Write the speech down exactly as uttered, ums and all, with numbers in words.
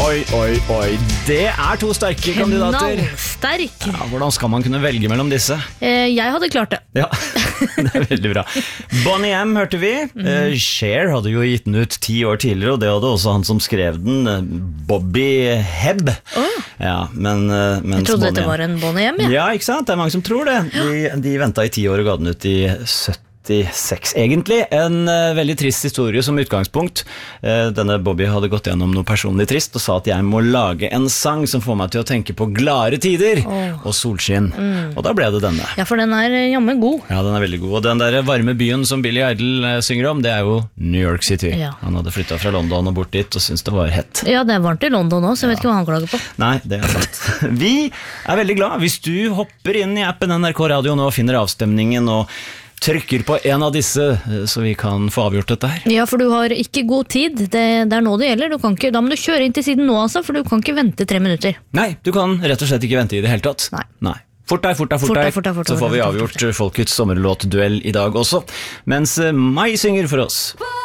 Oi, oi, oi. Det er to sterke kandidater. Knallsterk. Ja, hvordan skal man kunne velge mellom disse? Eh, jeg hadde klart det. Ja, det er veldig bra. Bonnie M hørte vi. Mm. Uh, Cher hadde jo gitt den ut ti år tidligere, og det hadde også han som skrev den, Bobby Hebb. Oh. Ja, men, uh, jeg trodde Bonnie dette var en Bonnie M, ja. Ja, ikke sant? Det er mange som tror det. De, de ventet i ti år og ga den ut i syttiseks egentlig. En uh, veldig trist historie som utgangspunkt. Uh, denne Bobby hadde gått gjennom noe personlig trist og sa at jeg må lage en sang som får meg til å tenke på glade tider oh. og solskinn. Mm. Og da ble det denne. Ja, for den er jammen god. Ja, den er veldig god. Og den der varme byen som Billy Idol uh, synger om, det er jo New York City. Ja. Han hadde flyttet fra London og bort dit og syntes det var hett. Ja, det er varmt i London også, så jeg vet ja. ikke hva han klager på. Nei, det er sant. Vi er veldig glad hvis du hopper inn i appen N R K Radio nå og finner avstemningen og trykker på en av disse, så vi kan få avgjort dette her. Ja, for du har ikke god tid. Det, det er nå det gjelder. Du kan ikke, da må du kjøre inn til siden nå, altså, for du kan ikke vente tre minutter. Nei, du kan rett og slett ikke vente i det hele tatt. Nei. Nei. Fort deg, fort deg, fort deg, fort deg, fort deg, så får vi avgjort folkets sommerlåtduell i dag også. Mens Mai synger for oss.